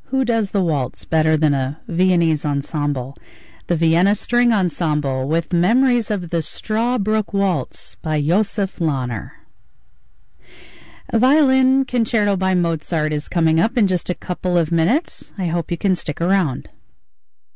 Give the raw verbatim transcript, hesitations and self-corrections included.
Who does the waltz better than a Viennese ensemble? The Vienna String Ensemble with Memories of the Strawbrook Waltz by Josef Lahner. A violin concerto by Mozart is coming up in just a couple of minutes. I hope you can stick around.